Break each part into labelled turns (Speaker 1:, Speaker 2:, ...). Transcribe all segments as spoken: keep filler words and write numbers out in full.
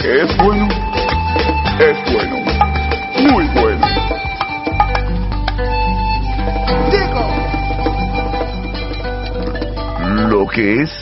Speaker 1: Es bueno, es bueno, muy bueno. Digo. Lo que es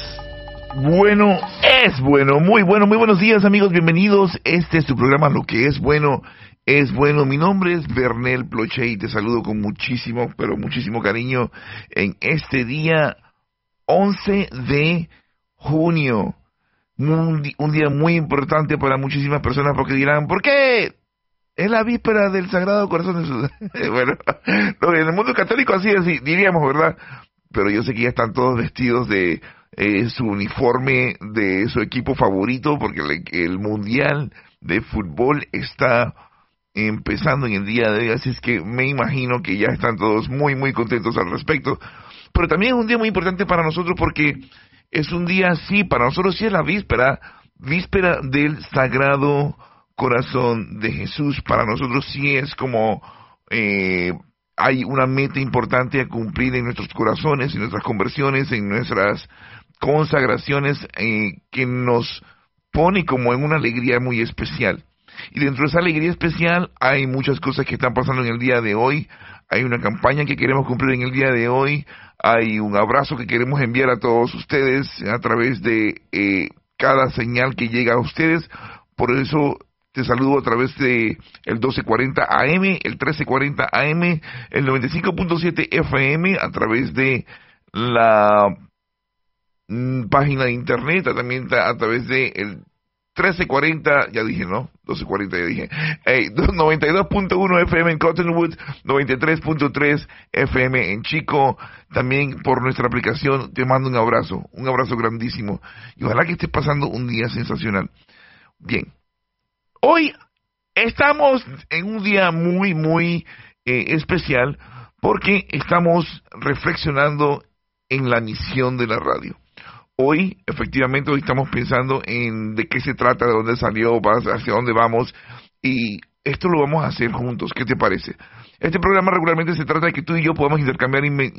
Speaker 1: bueno es bueno, muy bueno, muy buenos días amigos, bienvenidos. Este es tu programa Lo que es bueno es bueno. Mi nombre es Bernel Ploché y te saludo con muchísimo, pero muchísimo cariño en este día once de junio. Un, un día muy importante para muchísimas personas porque dirán, ¿por qué? Es la víspera del Sagrado Corazón de Jesús. Bueno, no, en el mundo católico así, así diríamos, ¿verdad? Pero yo sé que ya están todos vestidos de eh, su uniforme, de su equipo favorito, porque el, el Mundial de Fútbol está empezando en el día de hoy, así es que me imagino que ya están todos muy, muy contentos al respecto. Pero también es un día muy importante para nosotros porque es un día, sí, para nosotros sí es la víspera, víspera del Sagrado Corazón de Jesús. Para nosotros sí es como eh, hay una meta importante a cumplir en nuestros corazones, en nuestras conversiones, en nuestras consagraciones, eh, que nos pone como en una alegría muy especial. Y dentro de esa alegría especial hay muchas cosas que están pasando en el día de hoy. Hay una campaña que queremos cumplir en el día de hoy. Hay un abrazo que queremos enviar a todos ustedes a través de eh, cada señal que llega a ustedes. Por eso te saludo a través de el doce cuarenta A M, el trece cuarenta A M, el noventa y cinco punto siete F M, a través de la mm, página de internet, también a través de el trece cuarenta, ya dije, ¿no? doce cuarenta ya dije. Hey, noventa y dos punto uno F M en Cottonwood, noventa y tres punto tres F M en Chico. También por nuestra aplicación te mando un abrazo, un abrazo grandísimo. Y ojalá que estés pasando un día sensacional. Bien. Hoy estamos en un día muy, muy eh, especial porque estamos reflexionando en la misión de la radio. Hoy, efectivamente, hoy estamos pensando en de qué se trata, de dónde salió, hacia dónde vamos, y esto lo vamos a hacer juntos. ¿Qué te parece? Este programa regularmente se trata de que tú y yo podamos intercambiar